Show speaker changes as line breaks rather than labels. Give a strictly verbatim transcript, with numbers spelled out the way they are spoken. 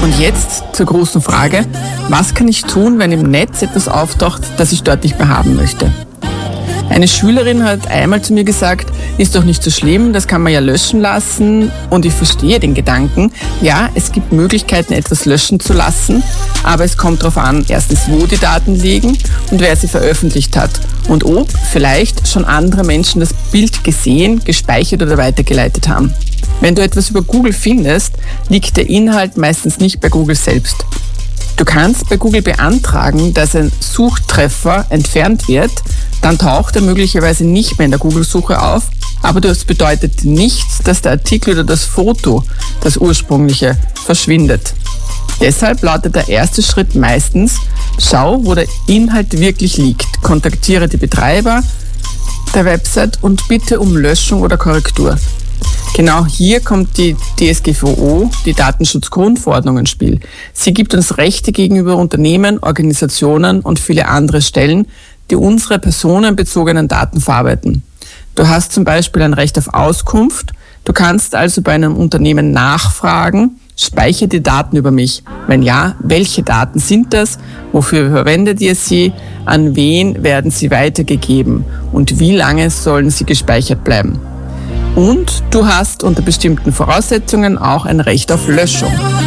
Und jetzt zur großen Frage, was kann ich tun, wenn im Netz etwas auftaucht, das ich dort nicht mehr haben möchte? Eine Schülerin hat einmal zu mir gesagt, ist doch nicht so schlimm, das kann man ja löschen lassen. Und ich verstehe den Gedanken. Ja, es gibt Möglichkeiten, etwas löschen zu lassen, aber es kommt darauf an, erstens, wo die Daten liegen und wer sie veröffentlicht hat. Und ob vielleicht schon andere Menschen das Bild gesehen, gespeichert oder weitergeleitet haben. Wenn du etwas über Google findest, liegt der Inhalt meistens nicht bei Google selbst. Du kannst bei Google beantragen, dass ein Suchtreffer entfernt wird, dann taucht er möglicherweise nicht mehr in der Google-Suche auf, aber das bedeutet nicht, dass der Artikel oder das Foto, das ursprüngliche, verschwindet. Deshalb lautet der erste Schritt meistens, schau, wo der Inhalt wirklich liegt, kontaktiere die Betreiber der Website und bitte um Löschung oder Korrektur. Genau hier kommt die D S G V O, die Datenschutzgrundverordnung, ins Spiel. Sie gibt uns Rechte gegenüber Unternehmen, Organisationen und viele andere Stellen, die unsere personenbezogenen Daten verarbeiten. Du hast zum Beispiel ein Recht auf Auskunft. Du kannst also bei einem Unternehmen nachfragen, speichere die Daten über mich. Wenn ja, welche Daten sind das? Wofür verwendet ihr sie? An wen werden sie weitergegeben? Und wie lange sollen sie gespeichert bleiben? Und du hast unter bestimmten Voraussetzungen auch ein Recht auf Löschung.